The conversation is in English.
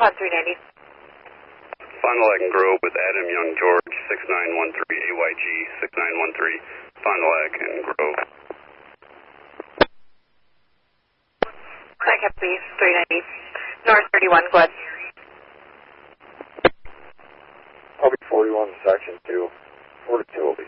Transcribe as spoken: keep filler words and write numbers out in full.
on three ninety. Fond du Lac and Grove with Adam Young George, six nine one three A Y G, six nine one three, Fond du Lac and Grove. I copy, three ninety. North thirty-one, go ahead. I'll be forty-one, section two. forty-two will be